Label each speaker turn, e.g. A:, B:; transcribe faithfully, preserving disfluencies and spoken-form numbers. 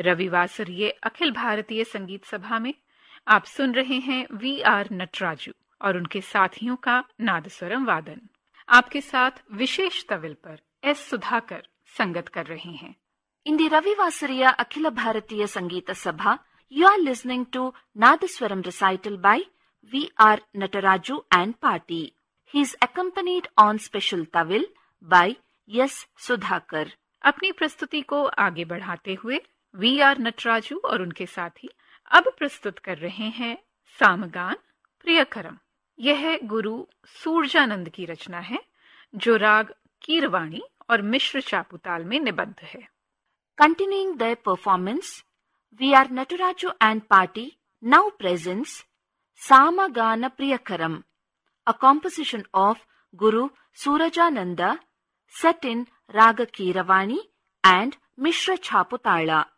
A: रविवासरीय अखिल भारतीय संगीत सभा में आप सुन रहे हैं वी आर नटराजू और उनके साथियों का नादस्वरम वादन। आपके साथ विशेष तविल पर एस सुधाकर संगत कर रहे हैं।
B: In the Ravivasariya Akhila Bharatiya Sangeeta Sabha, you are listening to Nadaswaram recital by V R Nataraju and Party. He is accompanied on special tawil by S Sudhakar.
A: अपनी प्रस्तुति को आगे बढ़ाते हुए वी आर नटराजू और उनके साथी अब प्रस्तुत कर रहे हैं सामगान प्रियकरम। यह गुरु सूरजानंद की रचना है जो राग कीरवाणी और मिश्र चापुताल में निबद्ध है।
B: Continuing their performance, V R Nataraju and Party now presents Samagana Priyakaram, a composition of Guru Surajananda set in Raga Keeravani and Mishra Chaputala.